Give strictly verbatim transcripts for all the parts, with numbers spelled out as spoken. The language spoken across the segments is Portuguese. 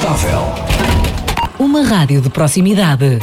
estável. Uma rádio de proximidade.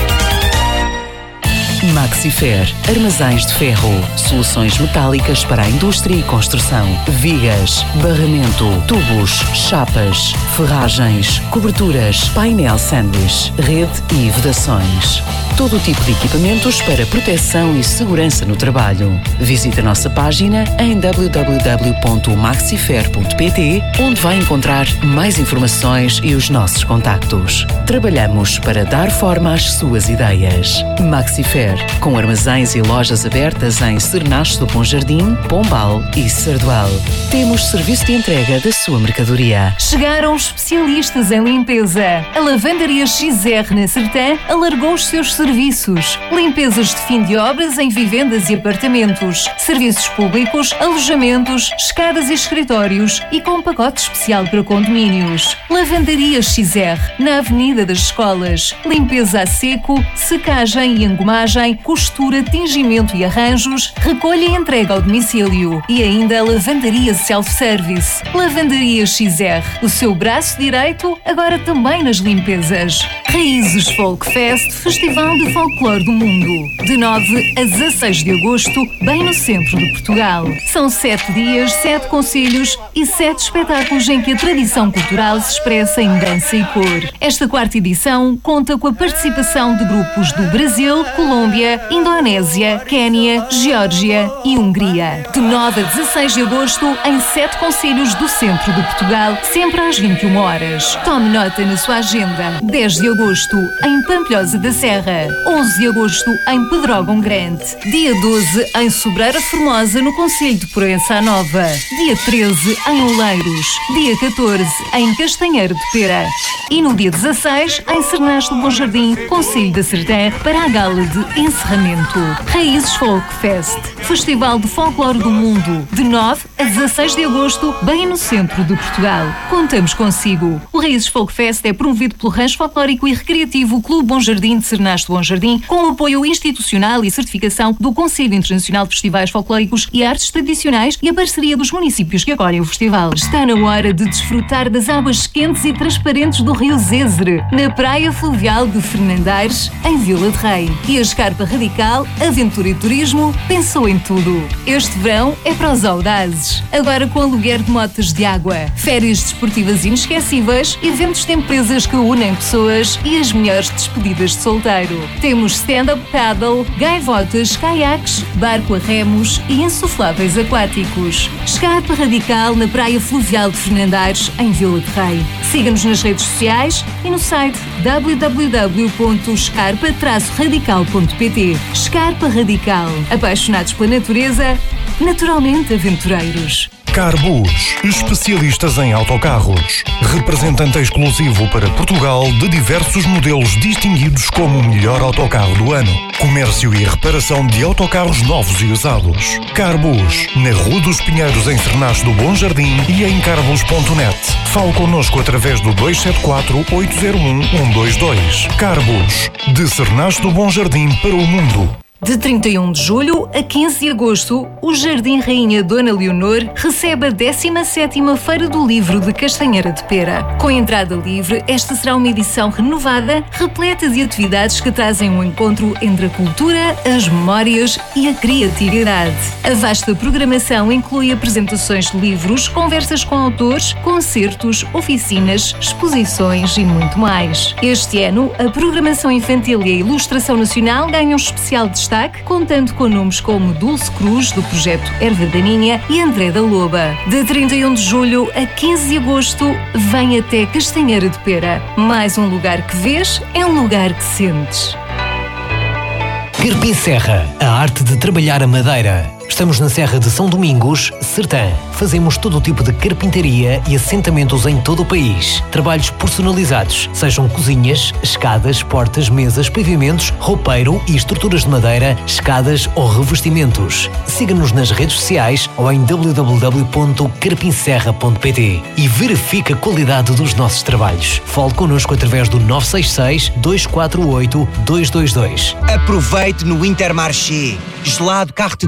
Maxifer, armazéns de ferro, soluções metálicas para a indústria e construção, vigas, barramento, tubos, chapas, ferragens, coberturas, painel sanduíche, rede e vedações. Todo o tipo de equipamentos para proteção e segurança no trabalho. Visite a nossa página em w w w ponto maxifer ponto p t, onde vai encontrar mais informações e os nossos contactos. Trabalhamos para dar forma às suas ideias. Maxifer, com armazéns e lojas abertas em Cernacho do Bom Jardim, Pombal e Sardual. Temos serviço de entrega da sua mercadoria. Chegaram os especialistas em limpeza. A Lavandaria X R na Sertã alargou os seus serviços. Limpezas de fim de obras em vivendas e apartamentos, serviços públicos, alojamentos, escadas e escritórios e com um pacote especial para condomínios. Lavandaria X R, na Avenida das Escolas. Limpeza a seco, secagem e engomagem, costura, tingimento e arranjos, recolha e entrega ao domicílio. E ainda a Lavandaria Self-Service. Lavandaria X R, o seu braço direito, agora também nas limpezas. Raízes Folk Fest, Festival de Folclore do Mundo. De nove a dezasseis de agosto, bem no centro de Portugal. São sete dias, sete concelhos e sete espetáculos em que a tradição cultural se expressa em dança e cor. Esta quarta edição conta com a participação de grupos do Brasil, Colômbia, Indonésia, Quénia, Geórgia e Hungria. De nove a dezasseis de agosto, em sete concelhos do centro de Portugal, sempre às vinte e uma horas. Tome nota na sua agenda. dez de agosto, em Pampilhosa da Serra. onze de agosto, em Pedrógão Grande. Dia doze, em Sobreira Formosa, no concelho de Proença Nova. Dia treze, em Oleiros. Dia catorze, em Castanheira de Pera. E no dia dezasseis, em Cernacho do Bom Jardim, concelho da Sertã, para a gala de encerramento. Raízes Folk Fest, Festival de Folclore do Mundo. De nove a dezasseis de agosto, bem no centro de Portugal. Contamos consigo. O Raízes Folk Fest é promovido pelo Rancho Folclórico e Recreativo Clube Bom Jardim de Cernacho do Bom Jardim, com o apoio institucional e certificação do Conselho Internacional de Festivais Folclóricos e Artes Tradicionais e a parceria dos municípios que acolhem o festival. Está na hora de desfrutar das águas quentes e transparentes do Rio Zézere, na Praia Fluvial de Fernandares, em Vila de Rei. E a Escarpa Radical, Aventura e Turismo, pensou em tudo. Este verão é para os audazes. Agora com aluguer de motas de água, férias desportivas inesquecíveis, eventos de empresas que unem pessoas e as melhores despedidas de solteiro. Temos stand-up paddle, gaivotas, caiaques, barco a remos e insufláveis aquáticos. Escarpa Radical na Praia Fluvial de Fernandares, em Vila de Rei. Siga-nos nas redes sociais e no site w w w ponto escarpa radical ponto p t. Escarpa Radical. Apaixonados pela natureza, naturalmente aventureiros. Carbus, especialistas em autocarros. Representante exclusivo para Portugal de diversos modelos distinguidos como o melhor autocarro do ano. Comércio e reparação de autocarros novos e usados. Carbus, na Rua dos Pinheiros, em Cernacho do Bom Jardim e em carbus ponto net. Fale connosco através do dois sete quatro, oito zero um, um dois dois. Carbus, de Cernacho do Bom Jardim para o mundo. De trinta e um de julho a quinze de agosto, o Jardim Rainha Dona Leonor recebe a décima sétima Feira do Livro de Castanheira de Pera. Com entrada livre, esta será uma edição renovada, repleta de atividades que trazem um encontro entre a cultura, as memórias e a criatividade. A vasta programação inclui apresentações de livros, conversas com autores, concertos, oficinas, exposições e muito mais. Este ano, a programação infantil e a ilustração nacional ganham especial destaque, contando com nomes como Dulce Cruz, do projeto Erva Daninha, e André da Loba. De trinta e um de julho a quinze de agosto, vem até Castanheira de Pera. Mais um lugar que vês é um lugar que sentes. Carpim Serra, a arte de trabalhar a madeira. Estamos na Serra de São Domingos, Sertã. Fazemos todo o tipo de carpintaria e assentamentos em todo o país. Trabalhos personalizados, sejam cozinhas, escadas, portas, mesas, pavimentos, roupeiro e estruturas de madeira, escadas ou revestimentos. Siga-nos nas redes sociais ou em w w w ponto carpim serra ponto p t e verifique a qualidade dos nossos trabalhos. Fale connosco através do nove seis seis, dois quatro oito, dois dois dois. Aproveite no Intermarché. Gelado Carte d'Or vai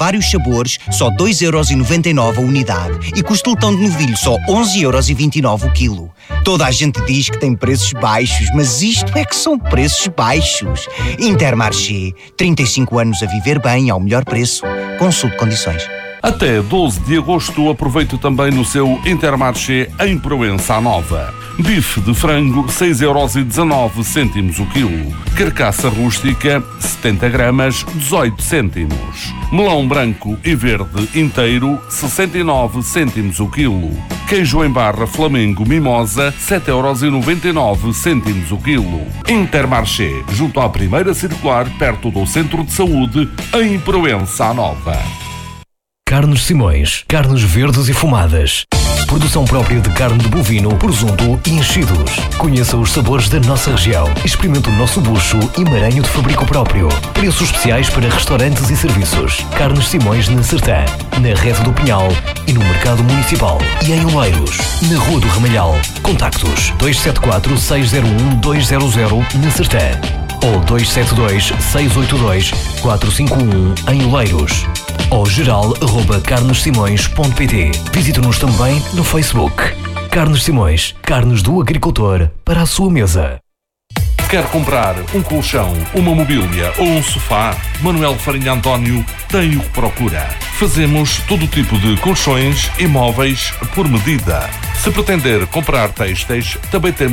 vários sabores, só dois euros e noventa e nove a unidade. E costelão de novilho, só onze euros e vinte e nove o quilo. Toda a gente diz que tem preços baixos, mas isto é que são preços baixos. Intermarché, trinta e cinco anos a viver bem ao melhor preço. Consulte condições. Até doze de agosto aproveite também no seu Intermarché em Proença Nova. Bife de frango, seis euros e dezanove cêntimos o quilo. Carcaça rústica, setenta gramas, dezoito cêntimos. Melão branco e verde inteiro, sessenta e nove cêntimos o quilo. Queijo em barra Flamengo Mimosa, sete euros e noventa e nove cêntimos o quilo. Intermarché, junto à primeira circular, perto do Centro de Saúde, em Proença Nova. Carnes Simões, carnes verdes e fumadas. Produção própria de carne de bovino, presunto e enchidos. Conheça os sabores da nossa região. Experimente o nosso bucho e maranho de fabrico próprio. Preços especiais para restaurantes e serviços. Carnes Simões na Sertã, na Rede do Pinhal e no Mercado Municipal. E em Oleiros, na Rua do Ramalhal. Contactos dois sete quatro, seis zero um, dois zero zero na Sertã ou dois sete dois, seis oito dois, quatro cinco um em Oleiros. Ou geral arroba carnes simões ponto pt. Visite-nos também no Facebook. Carnes Simões, carnes do agricultor para a sua mesa. Quer comprar um colchão, uma mobília ou um sofá? Manuel Farinha António tem o que procura. Fazemos todo tipo de colchões e móveis por medida. Se pretender comprar têxteis, também temos